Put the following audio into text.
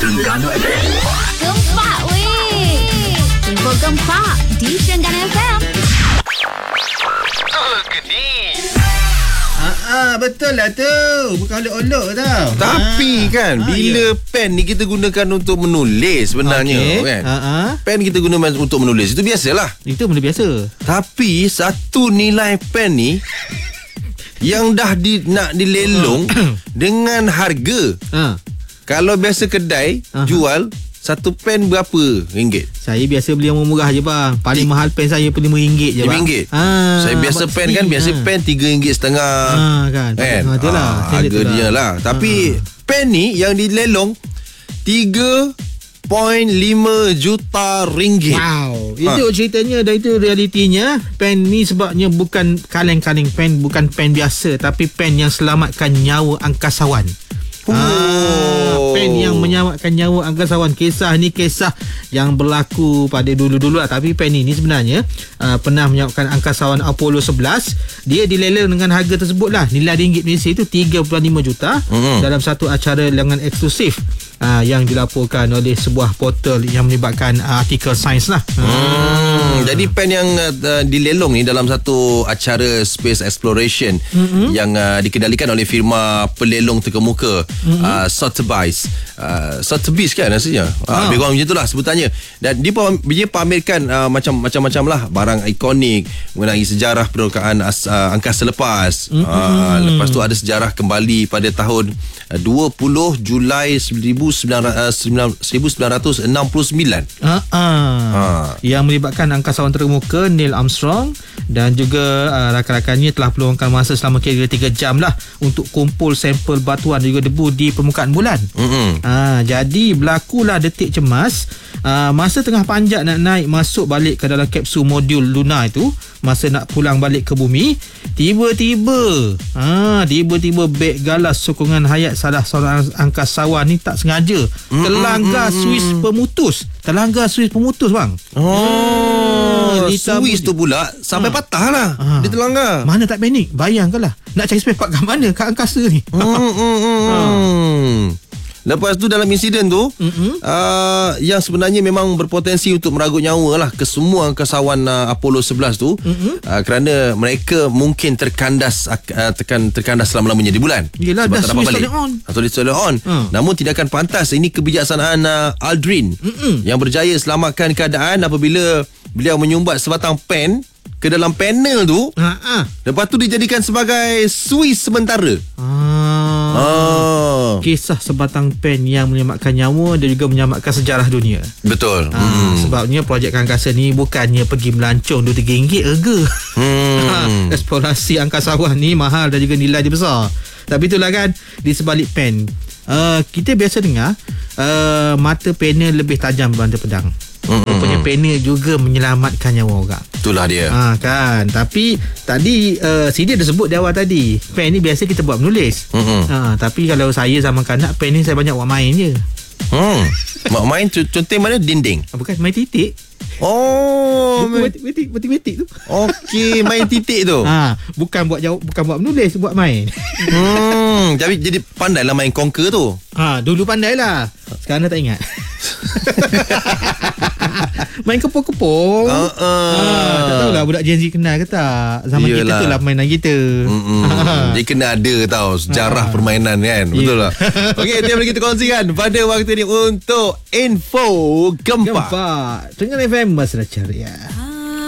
Terengganu FM. Gempak weh. Info gempak di Terengganu FM. Betul lah tu. Bukan olok-olok tau. Tapi kan bila pen ni kita gunakan untuk menulis sebenarnya kan. Pen kita guna untuk menulis itu biasalah. Itu benda biasa. Tapi satu nilai pen ni yang dah nak dilelong dengan harga. Kalau biasa kedai jual satu pen berapa ringgit? Saya biasa beli yang murah je bang. Paling mahal pen saya pun RM5 je bang. RM5. Saya biasa pen kan biasa pen RM3.50 kan. Itulah harga dia lah. Tapi pen ni yang dilelong 3.5 juta ringgit. Wow. Itu ceritanya dan itu realitinya. Pen ni sebabnya bukan kaleng-kaleng pen, bukan pen biasa, tapi pen yang selamatkan nyawa angkasawan. Pen yang menyelamatkan nyawa angkasawan. Kisah ni kisah yang berlaku pada dulu-dulu lah. Tapi pen ini sebenarnya pernah menyelamatkan angkasawan Apollo 11. Dia dileleng dengan harga tersebut lah. Nilai ringgit Malaysia itu 3.5 juta dalam satu acara lengan eksklusif yang dilaporkan oleh sebuah portal yang melibatkan artikel sains lah. Jadi pen yang dilelong ni dalam satu acara space exploration yang dikendalikan oleh firma pelelong terkemuka Sotheby's. Sotheby's kan rasanya. Lebih kurang macam itulah sebutannya. Dan dia pamerkan macam-macam lah barang ikonik mengenai sejarah perokaan angkasa lepas. Lepas tu ada sejarah kembali pada tahun 20 Julai 1969 yang melibatkan angkasawan terkemuka Neil Armstrong dan juga rakan-rakannya telah meluangkan masa selama kira 3 jam lah untuk kumpul sampel batuan dan juga debu di permukaan bulan. Jadi berlakulah detik cemas masa tengah panjat nak naik masuk balik ke dalam kapsul modul lunar itu. Masa nak pulang balik ke bumi, tiba-tiba beg galas sokongan hayat salah seorang angkasawan ni tak sengaja terlanggar suis pemutus. Bang. Suis tu pula sampai patah lah. Dia terlanggar. Mana tak panik? Bayangkanlah nak cari spare part kat mana kat angkasa ni. Lepas tu dalam insiden tu yang sebenarnya memang berpotensi untuk meragut nyawa lah ke semua angkasawan Apollo 11 tu kerana mereka mungkin terkandas selama-lamanya di bulan. Yelah, sebab dah tak dapat balik atau dia on. Namun tindakan pantas ini kebijaksanaan Aldrin yang berjaya selamatkan keadaan apabila beliau menyumbat sebatang pen ke dalam panel tu. Lepas tu dijadikan sebagai suis sementara. Kisah sebatang pen yang menyelamatkan nyawa dan juga menyelamatkan sejarah dunia. Betul. Sebabnya projek angkasa ni bukannya pergi melancong RM2-3 harga. Eksplorasi angkasawan ni mahal dan juga nilai dia besar. Tapi itulah kan, di sebalik pen kita biasa dengar mata panel lebih tajam berbanding pedang. Rupanya panel juga menyelamatkan nyawa orang. Itulah dia. Kan. Tapi tadi Sidi ada sebut di awal tadi, pen ni biasa kita buat menulis. Tapi kalau saya zaman kanak, pen ni saya banyak buat main je. Mak main contoh mana? Dinding. Bukan, main titik. Matematik tu. Okey, main titik tu. Bukan buat menulis, buat main. Jadi pandailah main conquer tu. Dulu pandailah. Sekarang dah tak ingat. Main kepong-kepong. Tak tahulah budak Gen Z kenal ke tak. Zaman kita tu lah mainan kita. Dia kena ada tau sejarah permainan kan. Betul lah. Okey, itu yang boleh kita kongsikan pada waktu ni untuk Info Gempak. Terengganu FM Mesra Ceria.